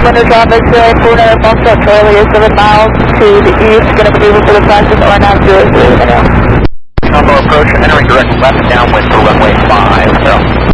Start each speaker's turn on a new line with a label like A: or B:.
A: Winter traffic, corner of Foxtrot Charlie is 7 miles to the east, going to maneuver for the fastest R903 right now.
B: Combo approach, entering direct left downwind for runway 5, so.